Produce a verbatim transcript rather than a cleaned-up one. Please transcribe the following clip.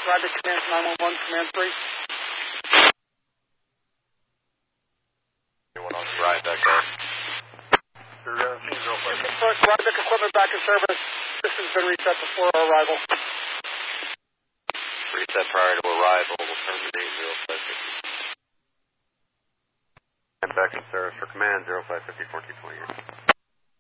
Roger, command nine one one, command three. You want on the ride back there? Roger, equipment back in service. System's been reset before our arrival. Reset prior to arrival. We'll terminate zero five fifty. And back in service for command zero five fifty, fourteen twenty-eight.